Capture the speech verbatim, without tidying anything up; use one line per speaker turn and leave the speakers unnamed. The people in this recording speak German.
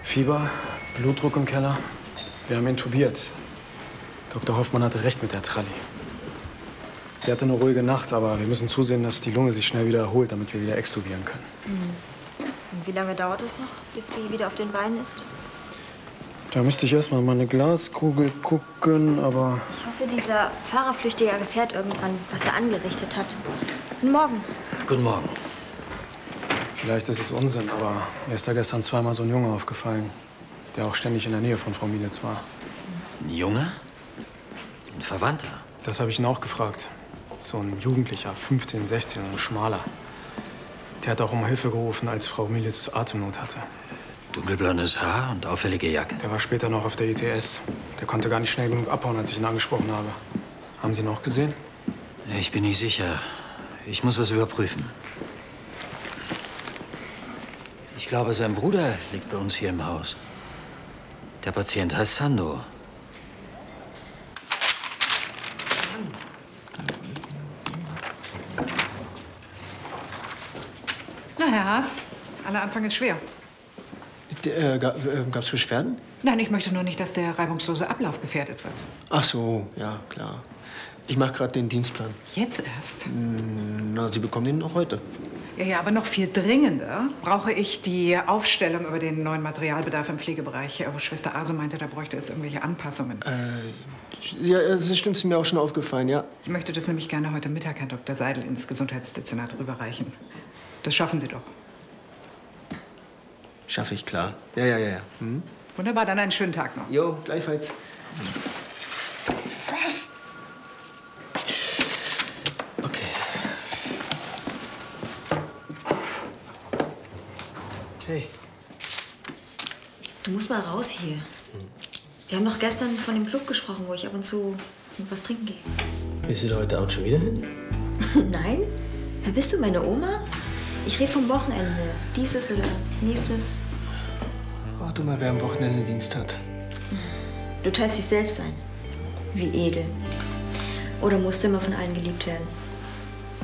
Fieber, Blutdruck im Keller. Wir haben intubiert. Doktor Hoffmann hatte recht mit der Tralli. Sie hatte eine ruhige Nacht, aber wir müssen zusehen, dass die Lunge sich schnell wieder erholt, damit wir wieder extubieren können.
Mhm. Und wie lange dauert es noch, bis sie wieder auf den Beinen ist?
Da müsste ich erstmal meine Glaskugel gucken, aber...
Ich hoffe, dieser Fahrerflüchtiger erfährt irgendwann, was er angerichtet hat. Guten Morgen.
Guten Morgen.
Vielleicht ist es Unsinn, aber mir ist da gestern zweimal so ein Junge aufgefallen, der auch ständig in der Nähe von Frau Mielitz war.
Ein Junge? Ein Verwandter?
Das habe ich ihn auch gefragt. So ein Jugendlicher, fünfzehn, sechzehn, ein schmaler. Der hat auch um Hilfe gerufen, als Frau Mielitz Atemnot hatte.
Dunkelblondes Haar und auffällige Jacke.
Der war später noch auf der I T S. Der konnte gar nicht schnell genug abhauen, als ich ihn angesprochen habe. Haben Sie ihn auch gesehen?
Ich bin nicht sicher. Ich muss was überprüfen. Ich glaube, sein Bruder liegt bei uns hier im Haus. Der Patient heißt Sando.
Na, Herr Haas, aller Anfang ist schwer.
Äh, gab es Beschwerden?
Nein, ich möchte nur nicht, dass der reibungslose Ablauf gefährdet wird.
Ach so, ja, klar. Ich mache gerade den Dienstplan.
Jetzt erst?
Na, Sie bekommen den noch heute.
Ja, ja, aber noch viel dringender brauche ich die Aufstellung über den neuen Materialbedarf im Pflegebereich. Aber Schwester Aso meinte, da bräuchte es irgendwelche Anpassungen.
Äh, ja, das stimmt, ist mir auch schon aufgefallen, ja.
Ich möchte das nämlich gerne heute Mittag Herrn Doktor Seidel ins Gesundheitsdezernat rüberreichen. Das schaffen Sie doch.
Schaffe ich, klar. Ja, ja, ja, ja. Hm?
Wunderbar, dann einen schönen Tag noch.
Jo, gleichfalls.
Was?
Okay. Hey.
Du musst mal raus hier. Wir haben doch gestern von dem Club gesprochen, wo ich ab und zu was trinken gehe.
Bist du da heute Abend schon wieder hin?
Nein? Ja, bist du meine Oma? Ich rede vom Wochenende. Dieses oder nächstes.
Warte mal, wer am Wochenende Dienst hat.
Du teilst dich selbst ein. Wie edel. Oder musst du immer von allen geliebt werden?